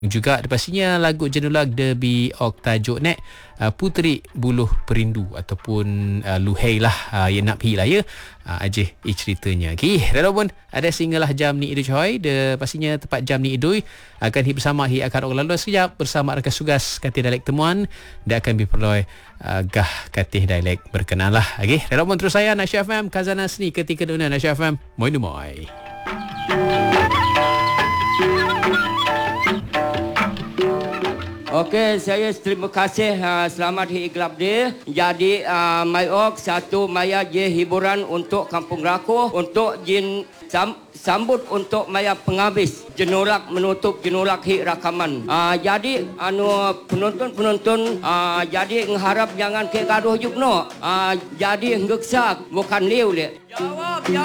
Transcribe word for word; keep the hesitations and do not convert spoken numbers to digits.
Juga pastinya lagu jenulag Derby Ok tajuk nek uh, Puteri Buluh Perindu ataupun uh, Luhei lah uh, yang nak pergi lah ya. Uh, ajih i ceritanya. Okey, walaupun ada sehinggalah jam ni idui coy, de pastinya tepat jam ni idui akan hi bersama hi akan orang lalu sekejap bersama rakan sugas Katih Dialek Temuan dan akan diperoleh uh, gah Katih Dialek berkenan lah. Okey, walaupun terus saya Nasya F M Kazana Seni ketika dunia Nasya F M. Moi moi. Okey, saya terima kasih uh, selamat hari Iglap dia. Jadi uh, Mayok satu maya je hiburan untuk Kampung Rakuh untuk jin sam, sambut untuk maya penghabis jenulak menutup jenulak hi rakaman. Uh, jadi anu penonton-penonton uh, jadi mengharap jangan ke gaduh jukno. Uh, jadi ngeksak bukan liu le. Jawab.